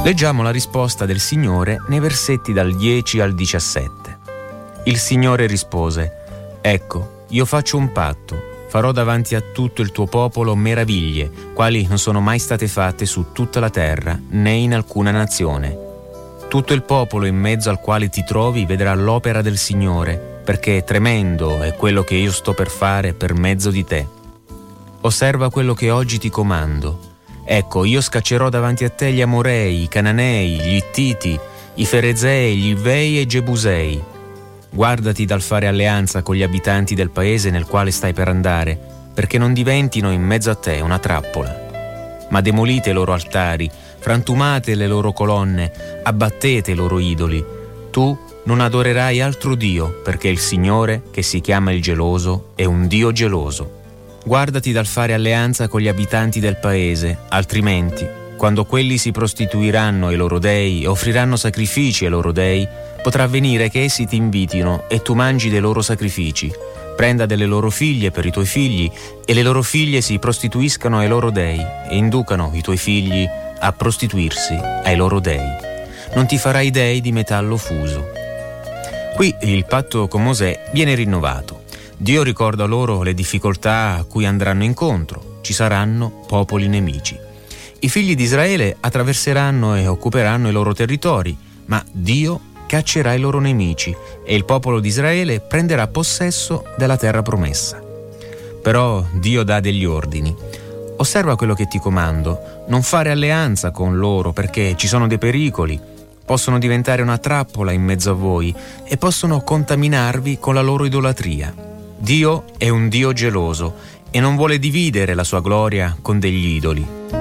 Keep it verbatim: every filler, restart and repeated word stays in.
Leggiamo la risposta del Signore nei versetti dal dieci al diciassette. Il Signore rispose: «Ecco, io faccio un patto. Farò davanti a tutto il tuo popolo meraviglie, quali non sono mai state fatte su tutta la terra, né in alcuna nazione. Tutto il popolo in mezzo al quale ti trovi vedrà l'opera del Signore, perché tremendo è quello che io sto per fare per mezzo di te. Osserva quello che oggi ti comando. Ecco, io scaccerò davanti a te gli Amorei, i Cananei, gli Ittiti, i Ferezei, gli Ivei e i Gebusei. Guardati dal fare alleanza con gli abitanti del paese nel quale stai per andare, perché non diventino in mezzo a te una trappola. Ma demolite i loro altari, frantumate le loro colonne, abbattete i loro idoli. Tu non adorerai altro Dio, perché il Signore, che si chiama il geloso, è un Dio geloso. Guardati dal fare alleanza con gli abitanti del paese, altrimenti, quando quelli si prostituiranno ai loro dei e offriranno sacrifici ai loro dei, potrà avvenire che essi ti invitino e tu mangi dei loro sacrifici, prenda delle loro figlie per i tuoi figli e le loro figlie si prostituiscano ai loro dei e inducano i tuoi figli a prostituirsi ai loro dei. Non ti farai dei di metallo fuso». Qui il patto con Mosè viene rinnovato. Dio ricorda loro le difficoltà a cui andranno incontro. Ci saranno popoli nemici. I figli di Israele attraverseranno e occuperanno i loro territori, ma Dio caccerà i loro nemici e il popolo di Israele prenderà possesso della terra promessa. Però Dio dà degli ordini. Osserva quello che ti comando, non fare alleanza con loro perché ci sono dei pericoli, possono diventare una trappola in mezzo a voi e possono contaminarvi con la loro idolatria. Dio è un Dio geloso e non vuole dividere la sua gloria con degli idoli.